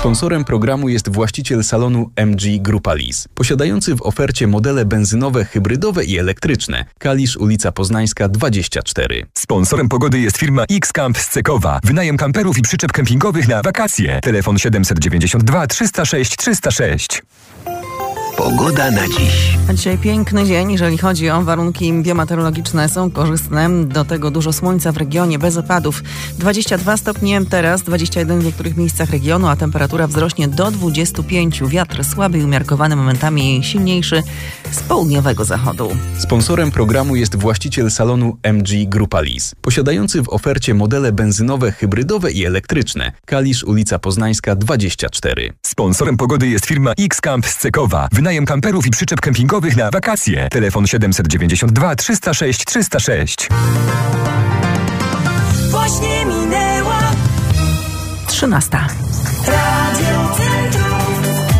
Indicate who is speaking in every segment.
Speaker 1: Sponsorem programu jest właściciel salonu MG Grupa Lease, posiadający w ofercie modele benzynowe, hybrydowe i elektryczne. Kalisz, ulica Poznańska 24.
Speaker 2: Sponsorem pogody jest firma X-Camp z Cekowa. Wynajem kamperów i przyczep kempingowych na wakacje. Telefon 792 306 306.
Speaker 3: Pogoda na dziś.
Speaker 4: A dzisiaj piękny dzień, jeżeli chodzi o warunki biometeorologiczne, są korzystne. Do tego dużo słońca w regionie, bez opadów. 22 stopnie teraz, 21 w niektórych miejscach regionu, a temperatura wzrośnie do 25. Wiatr słaby i umiarkowany, momentami silniejszy z południowego zachodu.
Speaker 1: Sponsorem programu jest właściciel salonu MG Grupa Lease, posiadający w ofercie modele benzynowe, hybrydowe i elektryczne. Kalisz, ulica Poznańska 24.
Speaker 2: Sponsorem pogody jest firma X-Camp z Cekowa. Wynajem kamperów i przyczep kempingowych na wakacje. Telefon 792 306 306.
Speaker 5: Właśnie minęła
Speaker 4: 13.
Speaker 5: Radio Centrum.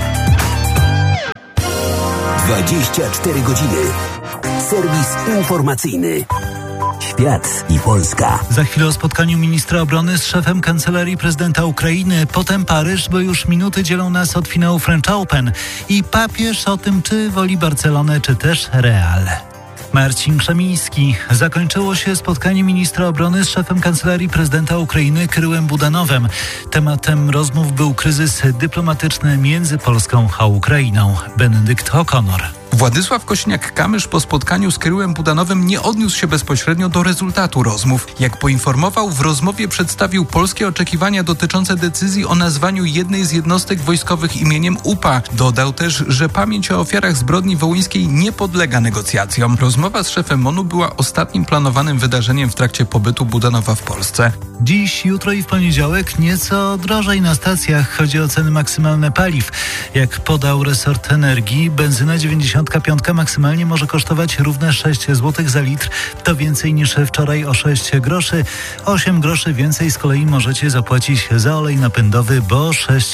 Speaker 3: 24 godziny. Serwis informacyjny. Świat i Polska.
Speaker 6: Za chwilę o spotkaniu ministra obrony z szefem Kancelarii Prezydenta Ukrainy. Potem Paryż, bo już minuty dzielą nas od finału French Open. I papież o tym, czy woli Barcelonę, czy też Real. Marcin Krzemiński. Zakończyło się spotkanie ministra obrony z szefem Kancelarii Prezydenta Ukrainy Kyryłem Budanowem. Tematem rozmów był kryzys dyplomatyczny między Polską a Ukrainą. Benedykt O'Connor.
Speaker 7: Władysław Kośniak-Kamysz po spotkaniu z Kyryłem Budanowem nie odniósł się bezpośrednio do rezultatu rozmów. Jak poinformował, w rozmowie przedstawił polskie oczekiwania dotyczące decyzji o nazwaniu jednej z jednostek wojskowych imieniem UPA. Dodał też, że pamięć o ofiarach zbrodni wołyńskiej nie podlega negocjacjom. Rozmowa z szefem MON-u była ostatnim planowanym wydarzeniem w trakcie pobytu Budanowa w Polsce.
Speaker 6: Dziś, jutro i w poniedziałek nieco drożej na stacjach. Chodzi o ceny maksymalne paliw. Jak podał resort energii, benzyna 95 maksymalnie może kosztować równe 6 zł za litr. To więcej niż wczoraj o 6 groszy. 8 groszy więcej z kolei możecie zapłacić za olej napędowy, bo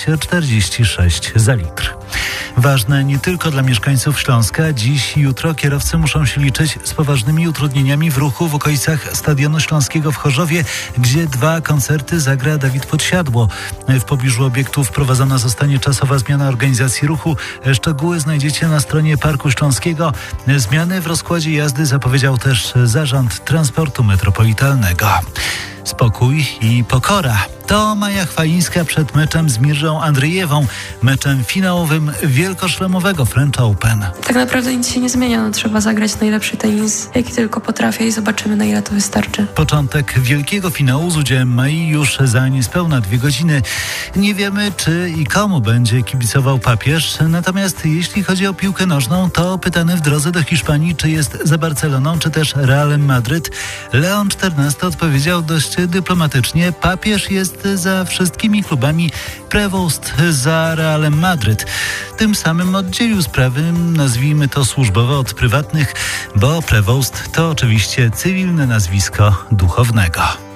Speaker 6: 6,46 za litr. Ważne nie tylko dla mieszkańców Śląska. Dziś i jutro kierowcy muszą się liczyć z poważnymi utrudnieniami w ruchu w okolicach Stadionu Śląskiego w Chorzowie, gdzie 2 koncerty zagra Dawid Podsiadło. W pobliżu obiektu wprowadzona zostanie czasowa zmiana organizacji ruchu. Szczegóły znajdziecie na stronie Parku Śląskiego. Zmiany w rozkładzie jazdy zapowiedział też Zarząd Transportu Metropolitalnego. Spokój i pokora. To Maja Chwalińska przed meczem z Mirżą Andrzejewą, meczem finałowym wielkoszlemowego French Open.
Speaker 8: Tak naprawdę nic się nie zmienia. Trzeba zagrać najlepszy tenis, jaki tylko potrafię i zobaczymy, na ile to wystarczy.
Speaker 6: Początek wielkiego finału z udziałem Mai już za niespełna 2 godziny. Nie wiemy, czy i komu będzie kibicował papież. Natomiast jeśli chodzi o piłkę nożną, to pytany w drodze do Hiszpanii, czy jest za Barceloną, czy też Realem Madryt, Leon XIV odpowiedział dość dyplomatycznie: papież jest za wszystkimi klubami, prewost za Realem Madryt. Tym samym oddzielił sprawy, nazwijmy to służbowe, od prywatnych, bo prewost to oczywiście cywilne nazwisko duchownego.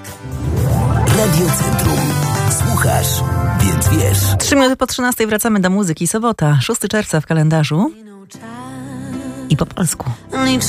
Speaker 3: Radio Centrum. Słuchasz, więc wiesz.
Speaker 4: 3 minuty po 13 wracamy do muzyki. Sobota, 6 czerwca w kalendarzu i po polsku.